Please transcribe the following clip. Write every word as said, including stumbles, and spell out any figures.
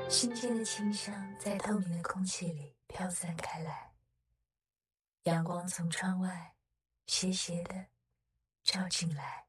新鲜的清香在透明的空气里飘散开来，阳光从窗外斜斜地照进来。